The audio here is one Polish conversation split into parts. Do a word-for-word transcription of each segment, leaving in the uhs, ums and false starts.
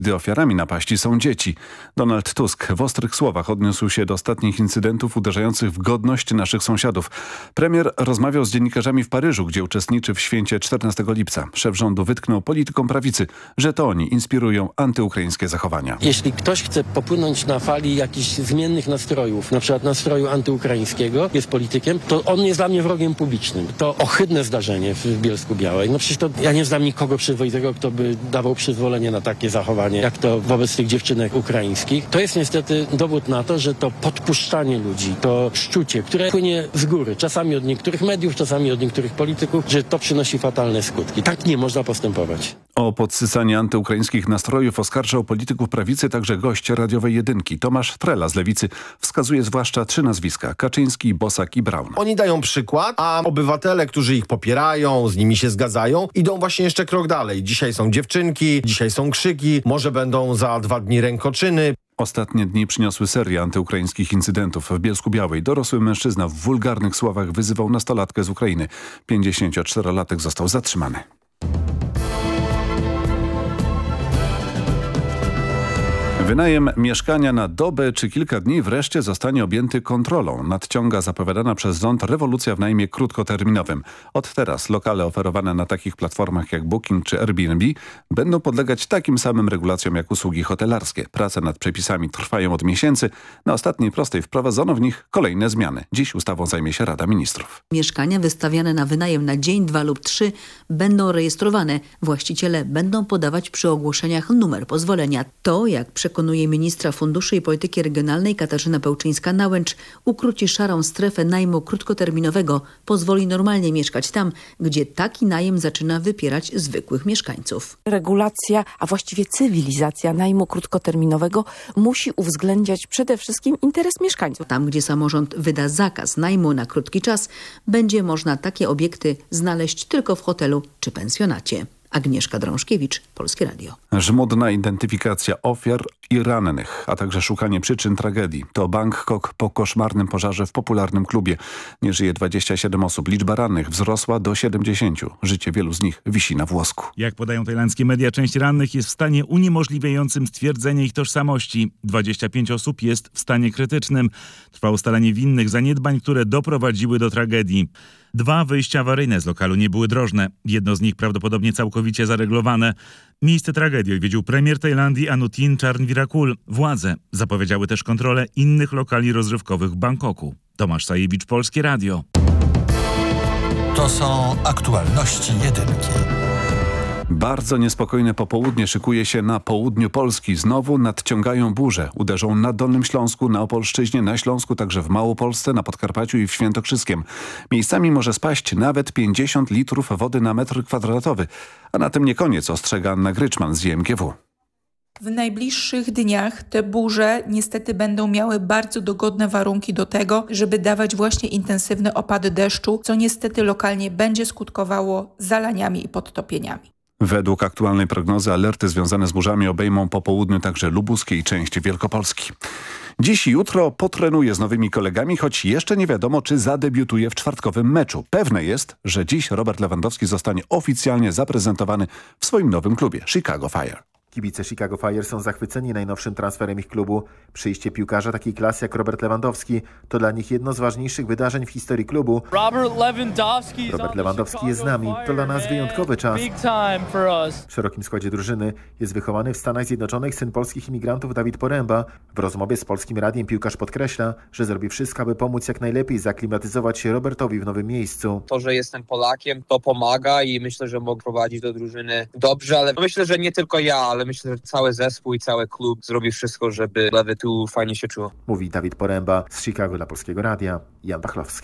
gdy ofiarami napaści są dzieci. Donald Tusk w ostrych słowach odniósł się do ostatnich incydentów uderzających w godność naszych sąsiadów. Premier rozmawiał z dziennikarzami w Paryżu, gdzie uczestniczy w święcie czternastego lipca. Szef rządu wytknął politykom prawicy, że to oni inspirują antyukraińskie zachowania. Jeśli ktoś chce popłynąć na fali jakichś zmiennych nastrojów, na przykład nastroju antyukraińskiego, jest politykiem, to on jest dla mnie wrogiem publicznym. To ohydne zdarzenie w Bielsku-Białej. No przecież to ja nie znam nikogo przyzwoitego, kto by dawał przyzwolenie na takie zachowanie, jak to wobec tych dziewczynek ukraińskich. To jest niestety dowód na to, że to podpuszczanie ludzi, to szczucie, które płynie z góry, czasami od niektórych mediów, czasami od niektórych polityków, że to przynosi fatalne skutki. Tak nie można postępować. O podsysanie antyukraińskich nastrojów oskarżał polityków prawicy także gość radiowej jedynki. Tomasz Trela z Lewicy wskazuje zwłaszcza trzy nazwiska: Kaczyński, Bosak i Braun. Oni dają przykład, a obywatele, którzy ich popierają, z nimi się zgadzają, idą właśnie jeszcze krok dalej. Dzisiaj są dziewczynki, dzisiaj są krzyki, może będą za dwa dni rękoczyny. Ostatnie dni przyniosły serię antyukraińskich incydentów. W Bielsku-Białej dorosły mężczyzna w wulgarnych słowach wyzywał nastolatkę z Ukrainy. pięćdziesięcioczterolatek został zatrzymany. Wynajem mieszkania na dobę czy kilka dni wreszcie zostanie objęty kontrolą. Nadciąga zapowiadana przez rząd rewolucja w najmie krótkoterminowym. Od teraz lokale oferowane na takich platformach jak Booking czy Airbnb będą podlegać takim samym regulacjom jak usługi hotelarskie. Prace nad przepisami trwają od miesięcy. Na ostatniej prostej wprowadzono w nich kolejne zmiany. Dziś ustawą zajmie się Rada Ministrów. Mieszkania wystawiane na wynajem na dzień, dwa lub trzy będą rejestrowane. Właściciele będą podawać przy ogłoszeniach numer pozwolenia. To, jak przekonuje ministra Funduszy i Polityki Regionalnej Katarzyna Pełczyńska-Nałęcz, ukróci szarą strefę najmu krótkoterminowego, pozwoli normalnie mieszkać tam, gdzie taki najem zaczyna wypierać zwykłych mieszkańców. Regulacja, a właściwie cywilizacja najmu krótkoterminowego musi uwzględniać przede wszystkim interes mieszkańców. Tam, gdzie samorząd wyda zakaz najmu na krótki czas, będzie można takie obiekty znaleźć tylko w hotelu czy pensjonacie. Agnieszka Drążkiewicz, Polskie Radio. Żmudna identyfikacja ofiar i rannych, a także szukanie przyczyn tragedii. To Bangkok po koszmarnym pożarze w popularnym klubie. Nie żyje dwadzieścia siedem osób. Liczba rannych wzrosła do siedemdziesięciu. Życie wielu z nich wisi na włosku. Jak podają tajlandzkie media, część rannych jest w stanie uniemożliwiającym stwierdzenie ich tożsamości. dwadzieścia pięć osób jest w stanie krytycznym. Trwa ustalanie winnych zaniedbań, które doprowadziły do tragedii. Dwa wyjścia awaryjne z lokalu nie były drożne. Jedno z nich prawdopodobnie całkowicie zareglowane. Miejsce tragedii odwiedził premier Tajlandii Anutin Charnvirakul. Władze zapowiedziały też kontrolę innych lokali rozrywkowych w Bangkoku. Tomasz Sajewicz, Polskie Radio. To są aktualności jedynki. Bardzo niespokojne popołudnie szykuje się na południu Polski. Znowu nadciągają burze. Uderzą na Dolnym Śląsku, na Opolszczyźnie, na Śląsku, także w Małopolsce, na Podkarpaciu i w Świętokrzyskiem. Miejscami może spaść nawet pięćdziesiąt litrów wody na metr kwadratowy. A na tym nie koniec, ostrzega Anna Gryczman z I M G W. W najbliższych dniach te burze niestety będą miały bardzo dogodne warunki do tego, żeby dawać właśnie intensywne opady deszczu, co niestety lokalnie będzie skutkowało zalaniami i podtopieniami. Według aktualnej prognozy alerty związane z burzami obejmą po południu także lubuskie i część Wielkopolski. Dziś i jutro potrenuje z nowymi kolegami, choć jeszcze nie wiadomo, czy zadebiutuje w czwartkowym meczu. Pewne jest, że dziś Robert Lewandowski zostanie oficjalnie zaprezentowany w swoim nowym klubie Chicago Fire. Kibice Chicago Fire są zachwyceni najnowszym transferem ich klubu. Przyjście piłkarza takiej klasy jak Robert Lewandowski to dla nich jedno z ważniejszych wydarzeń w historii klubu. Robert Lewandowski, Robert Lewandowski jest z nami. To dla nas wyjątkowy czas. W szerokim składzie drużyny jest wychowany w Stanach Zjednoczonych syn polskich imigrantów Dawid Poręba. W rozmowie z Polskim Radiem piłkarz podkreśla, że zrobi wszystko, aby pomóc jak najlepiej zaklimatyzować się Robertowi w nowym miejscu. To, że jestem Polakiem, to pomaga i myślę, że mogę prowadzić do drużyny dobrze, ale myślę, że nie tylko ja, ale myślę, że cały zespół i cały klub zrobi wszystko, żeby Lewy tu fajnie się czuło. Mówi Dawid Poręba z Chicago dla Polskiego Radia, Jan Pachlowski.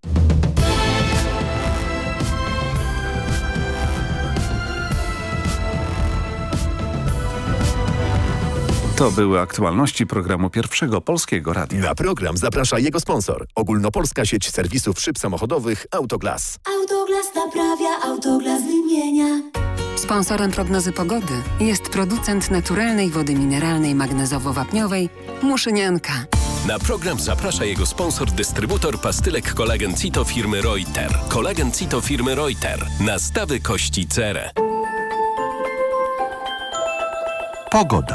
To były aktualności programu Pierwszego Polskiego Radia. Na program zaprasza jego sponsor. Ogólnopolska sieć serwisów szyb samochodowych Autoglas. Autoglas naprawia, Autoglas wymienia. Sponsorem prognozy pogody jest producent naturalnej wody mineralnej magnezowo-wapniowej Muszynianka. Na program zaprasza jego sponsor, dystrybutor pastylek Kolagen Cito firmy Reuter. Kolagen Cito firmy Reuter. Nastawy kości cerę. Pogoda.